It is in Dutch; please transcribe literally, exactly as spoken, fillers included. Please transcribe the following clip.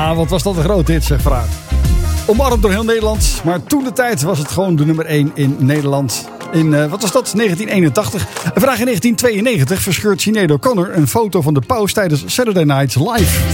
Ja, wat was dat een grote hit, zeg vraag. Omarmd door heel Nederland. Maar toen de tijd was het gewoon de nummer één in Nederland. In, uh, wat was dat? negentien eenentachtig. Een vraag in negentien tweeënnegentig verscheurt Sinead O'Connor een foto van de paus tijdens Saturday Night Live.